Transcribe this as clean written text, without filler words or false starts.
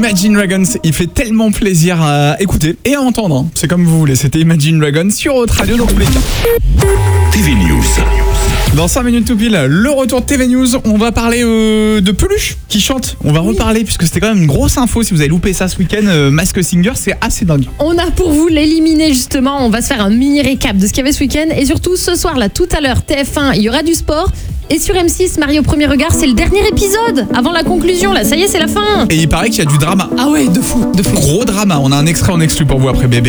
Imagine Dragons, il fait tellement plaisir à écouter et à entendre. C'est comme vous voulez, c'était Imagine Dragons sur Haute Radio dans tous les cas. TV News. Dans 5 minutes tout pile, le retour de TV News. On va parler de Peluche qui chante. On va reparler puisque c'était quand même une grosse info. Si vous avez loupé ça ce week-end, Mask Singer, c'est assez dingue. On a pour vous l'éliminer justement. On va se faire un mini récap de ce qu'il y avait ce week-end. Et surtout ce soir, là, tout à l'heure, TF1, il y aura du sport. Et sur M6, Marie au premier regard, c'est le dernier épisode. Avant la conclusion, là, ça y est, c'est la fin. Et il paraît qu'il y a du drama. Ah ouais, de fou. Gros drama. On a un extrait en exclu pour vous après bébé.